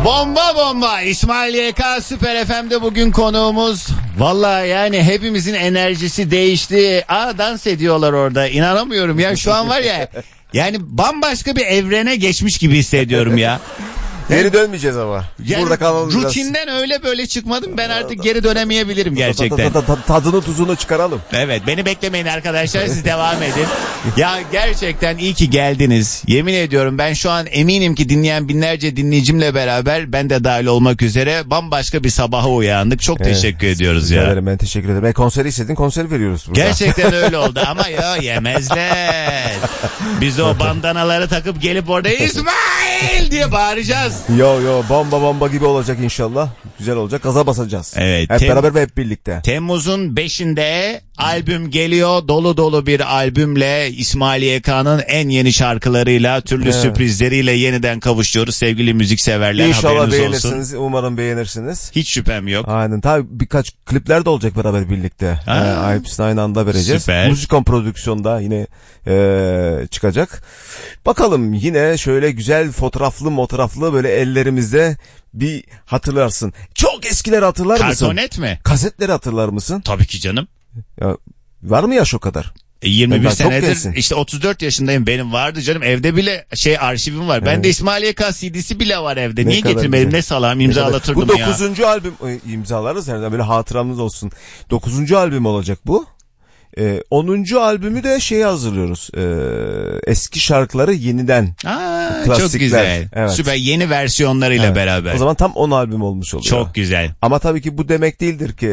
Bomba bomba İsmail YK Süper FM'de bugün konuğumuz. Vallahi yani hepimizin enerjisi değişti. Dans ediyorlar orada, inanamıyorum ya, şu an var ya, yani bambaşka bir evrene geçmiş gibi hissediyorum ya. Geri dönmeyeceğiz ama. Yani burada kalalım. rutinden biraz. Öyle böyle çıkmadım. Ben artık geri dönemeyebilirim gerçekten. Tadını tuzunu çıkaralım. Evet, beni beklemeyin arkadaşlar, siz devam edin. Ya gerçekten iyi ki geldiniz. Yemin ediyorum, ben şu an eminim ki dinleyen binlerce dinleyicimle beraber, ben de dahil olmak üzere, bambaşka bir sabaha uyandık. Çok teşekkür ediyoruz ya. Ederim, ben teşekkür ederim. Konseri istedin, konseri veriyoruz burada. Gerçekten öyle oldu ama ya yemezler. Biz o bandanaları takıp gelip orada İsmail diye bağıracağız. Yo bomba gibi olacak inşallah. Güzel olacak. Gaza basacağız. Evet. Hep beraber ve hep birlikte. Temmuz'un 5'inde albüm geliyor. Dolu dolu bir albümle, İsmail YK'nın en yeni şarkılarıyla, türlü sürprizleriyle yeniden kavuşuyoruz. Sevgili müzikseverler, İnşallah haberiniz beğenirsiniz. olsun. Umarım beğenirsiniz. Hiç şüphem yok. Aynen. Tabii birkaç klipler de olacak beraber birlikte. Hepsini aynı anda vereceğiz. Süper. Müzikon prodüksiyonda yine çıkacak. Bakalım, yine şöyle güzel fotoğraflı böyle ellerimizde bir hatırlarsın. Çok eskileri hatırlar mısın? Kartonet mi? Kasetleri hatırlar mısın? Tabii ki canım. Ya, var mı yaş o kadar? 21 senedir işte, 34 yaşındayım, benim vardı canım, evde bile arşivim var. Ben de İsmail YK CD'si bile var evde. Niye getirmedim, ne salam, imzalatırdım bu ya. Bu 9. albüm, imzalarız herhalde, böyle hatıramız olsun. 9. albüm olacak bu. 10. albümü de hazırlıyoruz. Eski şarkıları yeniden. Klasikler. Çok güzel. Evet. Süper, yeni versiyonlarıyla beraber. O zaman tam 10 albüm olmuş oluyor. Çok güzel. Ama tabii ki bu demek değildir ki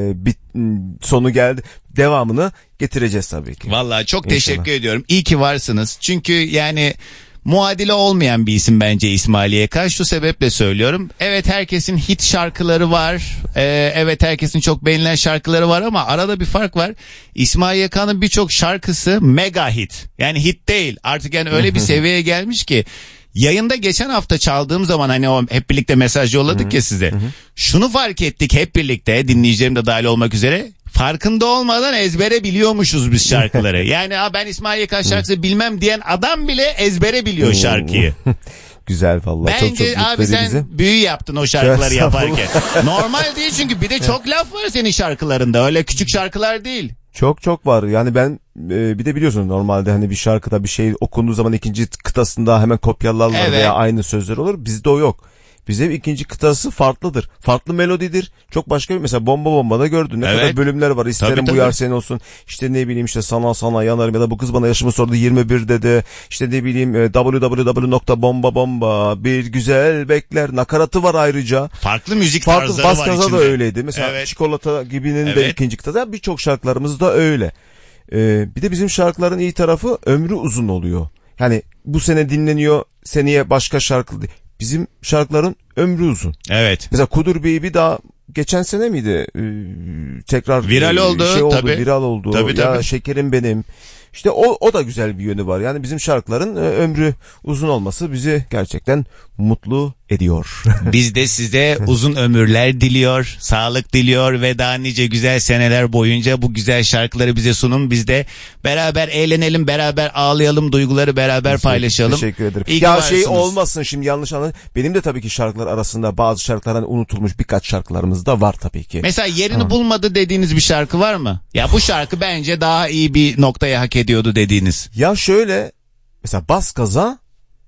sonu geldi. Devamını getireceğiz tabii ki. Vallahi çok teşekkür ediyorum. İyi ki varsınız. Çünkü yani muadili olmayan bir isim bence İsmail YK. Şu sebeple söylüyorum. Evet, herkesin hit şarkıları var. Evet, herkesin çok beğenilen şarkıları var ama arada bir fark var. İsmail YK'nın birçok şarkısı mega hit. Yani hit değil. Artık yani öyle bir seviyeye gelmiş ki. Yayında geçen hafta çaldığım zaman, hani o hep birlikte mesaj yolladık ya size. Şunu fark ettik hep birlikte, dinleyicilerim de dahil olmak üzere. Farkında olmadan ezbere biliyormuşuz biz şarkıları. Yani ben İsmail YK şarkısı bilmem diyen adam bile ezbere biliyor şarkıyı. Güzel vallahi. Bence çok abi sen bizi. büyü yaptın o şarkıları yaparken. Normal değil çünkü, bir de çok laf var senin şarkılarında. Öyle küçük şarkılar değil. Çok var. Yani ben bir de biliyorsun, normalde hani bir şarkıda bir şey okunduğu zaman ikinci kıtasında hemen kopyalarlar veya aynı sözler olur. Bizde o yok. Bizde ikinci kıtası farklıdır. Farklı melodidir. Çok başka bir, mesela Bomba'da gördün. Ne kadar bölümler var. İsterim tabii. bu yar senin olsun. İşte ne bileyim, işte sana yanarım, ya da bu kız bana yaşımı sordu 21'de de. İşte ne bileyim www.bomba bir güzel bekler. Nakaratı var ayrıca. Farklı müzik tarzları var içinde. Baskaza da öyleydi. Mesela Çikolata gibinin de ikinci kıtası. Birçok şarkılarımız da öyle. Bir de bizim şarkıların iyi tarafı, ömrü uzun oluyor. Yani bu sene dinleniyor, seneye başka şarkı. Bizim şarkıların ömrü uzun. Evet. Mesela Kudur Baby daha geçen sene miydi? Tekrar viral oldu. Tabii. Viral oldu. Tabii. Ya şekerim benim. İşte o da güzel bir yönü var. Yani bizim şarkıların ömrü uzun olması bizi gerçekten mutlu ediyor. Biz de size uzun ömürler diliyor, sağlık diliyor ve daha nice güzel seneler boyunca bu güzel şarkıları bize sunun. Biz de beraber eğlenelim, beraber ağlayalım, duyguları beraber paylaşalım. Teşekkür ederim. İyi ya olmasın şimdi, yanlış anlayın. Benim de tabii ki şarkılar arasında bazı şarkılardan unutulmuş birkaç şarkılarımız da var tabii ki. Mesela yerini bulmadı dediğiniz bir şarkı var mı? Ya bu şarkı bence daha iyi bir noktaya hak ediyordu dediğiniz. Ya şöyle, mesela Bas Gaza,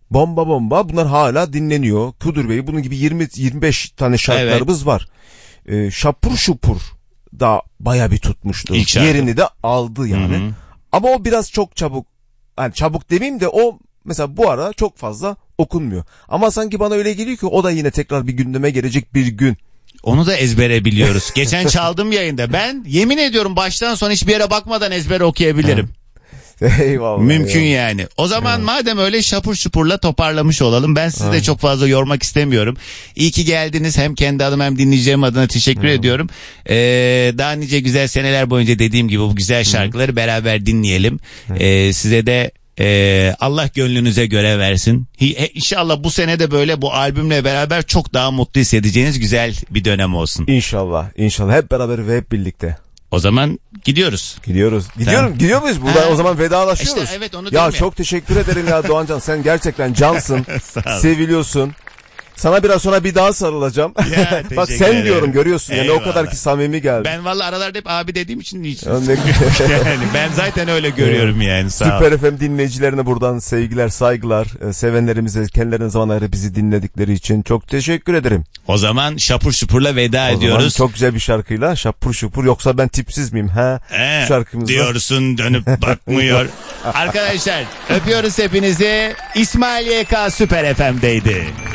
Bomba bunlar hala dinleniyor. Kudur Bey, bunun gibi 20-25 tane şarkılarımız var. Şapur Şupur da baya bir tutmuştu. Yerini de aldı yani. Hı-hı. Ama o biraz çok çabuk. Yani çabuk demeyeyim de, o mesela bu ara çok fazla okunmuyor. Ama sanki bana öyle geliyor ki o da yine tekrar bir gündeme gelecek bir gün. Onu da ezbere biliyoruz. Geçen çaldım yayında. Ben yemin ediyorum baştan sona hiçbir yere bakmadan ezbere okuyabilirim. Eyvallah. Mümkün yani. O zaman madem öyle, şapur şupurla toparlamış olalım. Ben sizi de çok fazla yormak istemiyorum. İyi ki geldiniz. Hem kendi adıma hem dinleyeceğim adına teşekkür ediyorum. Daha nice güzel seneler boyunca dediğim gibi bu güzel şarkıları beraber dinleyelim. Size de Allah gönlünüze göre versin. İnşallah bu sene de böyle bu albümle beraber çok daha mutlu hissedeceğiniz güzel bir dönem olsun. İnşallah. Hep beraber ve hep birlikte. O zaman gidiyoruz. Gidiyor muyuz? Buradan o zaman vedalaşıyoruz. İşte evet, onu ya çok teşekkür ederim ya Doğancan. Sen gerçekten cansın. Seviliyorsun. Sana biraz sonra bir daha sarılacağım. Ya, Bak sen diyorum, görüyorsun yani, o kadar ki samimi geldi. Ben valla aralarda hep abi dediğim için hiç. Yani Ben zaten öyle görüyorum yani. Sağ ol. Süper FM dinleyicilerine buradan sevgiler, saygılar. Sevenlerimize kendilerine zaman ayırıp bizi dinledikleri için çok teşekkür ederim. O zaman şapur şupurla veda ediyoruz. O zaman çok güzel bir şarkıyla şapur şupur, yoksa ben tipsiz miyim? Şarkımızda. Diyorsun, dönüp bakmıyor. Arkadaşlar öpüyoruz hepinizi. İsmail YK Süper FM'deydi.